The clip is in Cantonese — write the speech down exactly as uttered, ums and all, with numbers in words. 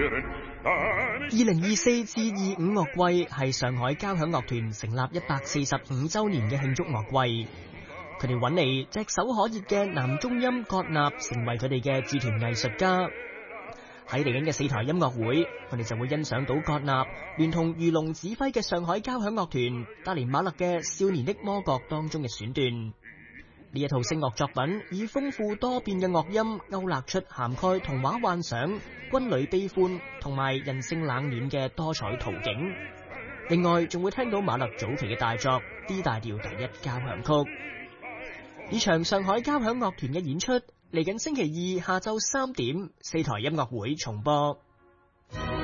二零二四至二五樂季係上海交響樂團成立一百四十五週年嘅慶祝樂季。佢哋揾嚟炙手可熱嘅男中音葛納成為佢哋嘅駐團藝術家。喺嚟緊嘅四台音樂會，我哋就會欣賞到葛納聯同余龍指揮嘅上海交響樂團帶嚟馬勒嘅《少年的魔角》當中嘅選段。呢一套聲樂作品以豐富多變嘅樂音勾勒出涵蓋童話幻想、軍旅悲歡同埋人性冷暖嘅多彩圖景。另外仲會聽到馬勒早期嘅大作 D 大調第一交響曲。呢場上海交響樂團嘅演出嚟緊星期二下晝三點，四台音樂會重播。